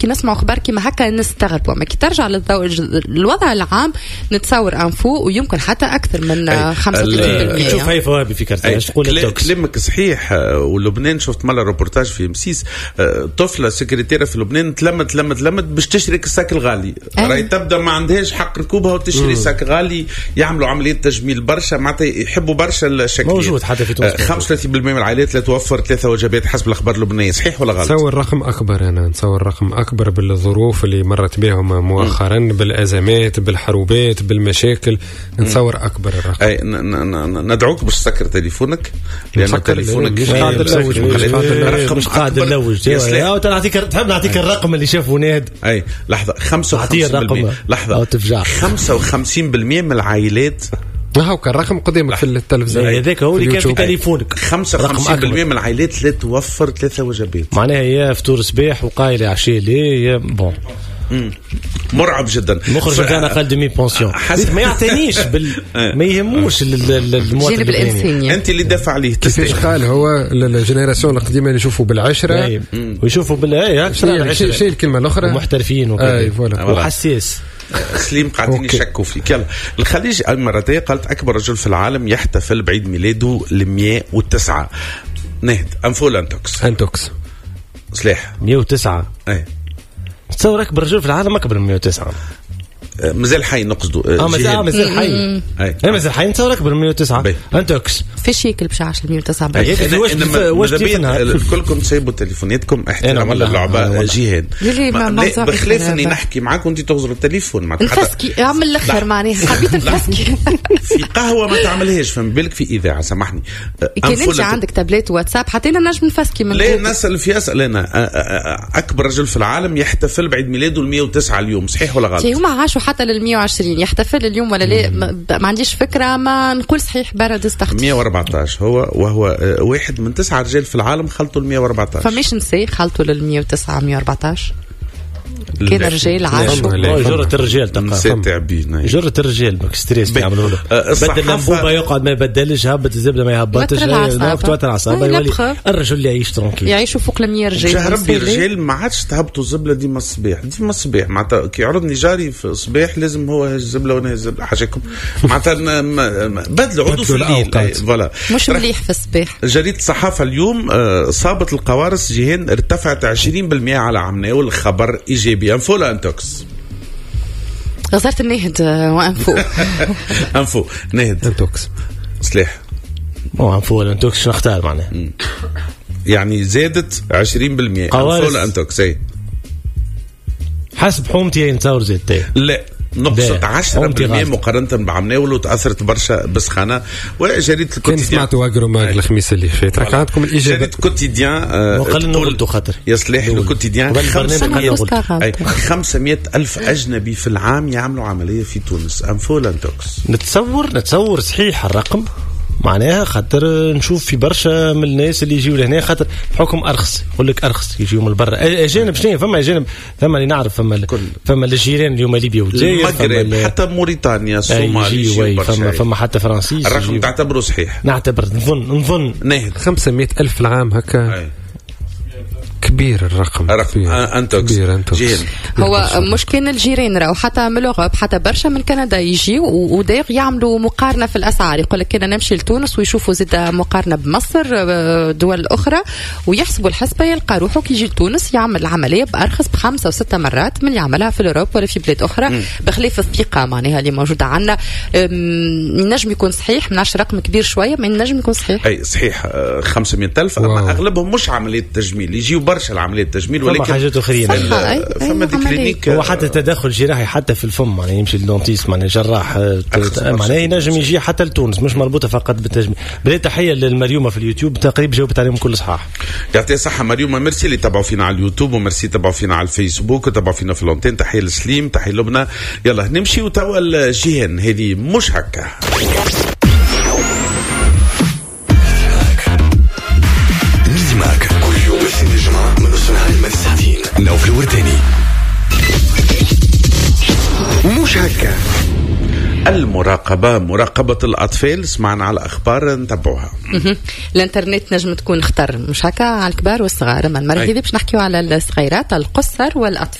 كي نسمع أخبار كيما هكا نستغربوا، ما كي ترجع للوضع العام نتصور أنفو ويمكن حتى أكثر من 35%. شوف هاي فوابي في كارتاج تقول كلامك صحيح. ولبنان شفت مرة روبورتاج في مسيس طفلة سكرتيرة في لبنان تلمت باش تشتري الساك الغالي. راهي تبدأ ما عندهاش حق ركوبها وتشتري ساك غالي. يعملوا عملية تجميل برشا معناتها يحبوا برشا الشكليات. موجود حتى في تونس 35% من العائلات لا توفر 3 وجبات حسب الأخبار اللبنانية. صحيح ولا غلط؟ نتصور رقم أكبر. أنا نتصور رقم أكبر بالظروف اللي مرت بهم مؤخرا بالأزمات بالحروبات بالمشاكل. نتصور أكبر الرقم. أي ندعوك باش تسكر تليفونك لأن تليفونك مش قاعد نلوج. تحب نعطيك الرقم اللي شافه ناد. أي لحظة 55% لحظة 55% من العائلات هاو كان رقم قدامك في التلفزيون. هذاك هو اللي كان في تليفونك. 55% من العائلات لا توفر 3 وجبات. معناها يا فطور صباح وقايله عشاء ليه يا بون. مرعب جدا. مخرج كان اقل دمي بونسيون ما يعتنيش ما يهموش المواطن الانساني. انت اللي دافع عليه. كيفاش قال هو الجينيراسيون القديمه اللي يشوفوا بالعشره ويشوفوا بالعشره. شيء الكلمه الاخرى محترفين وحساس. سليم قاعدين يشكوا فيك. يلا الخليج المرتين قالت أكبر رجل في العالم يحتفل بعيد ميلاده 109. نهد أنفول أنتوكس سلاح 109. أي تصور أكبر رجل في العالم أكبر من 109. مازال حي نقصده. مازال حي. مازال حي نتصور أكبر من 109. أنتوكس في شيء بش 109. واش كلكم تسيبوا تليفوناتكم احتراما للعبة جيهان. بخلاف اني نحكي معاك وانت تغزر التليفون معك نفسكي اعمل الاخر معناها حبيت نفسكي في قهوة ما تعملهاش فهم بالك في إذاعة سامحني. كان انت عندك تابلت واتساب حتى انا نجم نفسكي من ليه الناس اللي في أسأل أنا أكبر رجل في العالم يحتفل بعيد ميلاده 109 اليوم صحيح ولا غلط؟ هم عاشوا حتى 120 يحتفل اليوم ولا لا ما عنديش فكرة. ما نقول صحيح برد استخدم 114 هو وهو واحد من 9 رجال في العالم خلطوا 114. فماش نسي خلطوا 109 114 كان رجال عاشوا. جرة الرجال تعبين جرة الرجال ستريس يعملوا له بدل الأنبوبة يقعد ما يبدلش هبط الزبدة ما يهبطش توتر العصابة يولي الرجل اللي يعيش ترونكيل يعيشوا فوق 100 رجال. ربي الرجال ما عادش تهبطوا الزبلة ديما الصباح معناتها كي يعرضني جاري في الصباح لازم هو الزبلة وانا الزبلة حاجكم معناتها بدلوا عضو في الليل فوالا مش مليح في الصباح. جريدة الصحافة اليوم صابت القوارص جيهان ارتفعت 20% على عمناول. الخبر إيجابي. أنفو أنتوكس غزارة النهد أنفو نهد أنتوكس سلاح أنفو أنتوكس نختار معناه يعني زادت 20%. أنفو أنتوكس حسب حومتي نتصور زادت لا نقصت 10% مقارنة بعمناول وتأثرت برشا بسخانة. وجريدة الكوتيديان كنت سمعتوا أجروماج الخميس اللي فات راك عندكم الإجابة. جريدة الكوتيديان وقال نغلطوا خاطر يصلح الكوتيديان 500 ألف أجنبي في العام يعملوا عملية في تونس. أنفول أنتوكس نتصور صحيح الرقم معناها خاطر نشوف في برشا من الناس اللي يجيوا لهنا خاطر بحكم أرخص يقول لك أرخص يجيوا من برا. أجانب شنو فما أجانب فما اللي نعرف فما الجيران اليوم ليبيا والجزائر حتى موريتانيا الصومال فما حتى فرنسيس. الرقم تعتبره صحيح؟ نعتبر نظن ناهد 500 ألف في العام هكا كبير الرقم. أنتوكس هو مش كان الجيران راهو حتى من الأوروب حتى برشا من كندا يجيو وداير يعملوا مقارنة في الأسعار. يقول لك كنا نمشي لتونس ويشوفوا زيد مقارنة بمصر دول أخرى ويحسبوا الحسبة يلقى روحه كي يجي لتونس يعمل العملية بأرخص ب5 و6 مرات من اللي يعملها في الأوروب ولا في بلاد أخرى بخلاف الثقة معناها اللي موجودة عنا. نجم يكون صحيح مناش رقم كبير شوية من نجم يكون صحيح. أي صحيح 500 ألف أما أغلبهم مش عملية تجميل يجيو برشا العملية التجميل ولكن حاجات أخرين فما دي كلينيك هو حتى تدخل جراحي حتى في الفم يعني يمشي للدونتيست معناه جراح معناه ينجم يجي حتى لتونس مش مربوطة فقط بالتجميل. بداية تحية للمريومة في اليوتيوب تقريبا جاوبت عليهم كل صحاح. يعطيها صحة مريومة. ميرسي اللي تابعوا فينا على اليوتيوب وميرسي تابعوا فينا على الفيسبوك وتابعوا فينا في لونتين. تحية لسليم تحية لبنى. يلا نمشي وتوا الجيهان هذه مش هكا مش هكا المراقبة، مراقبة الأطفال، سمعنا على الأخبار نتبعوها. الانترنت نجم تكون خطر مش هكا على الكبار والصغار، أما المرة هذه باش نحكيو على الصغيرات القصر والأطفال.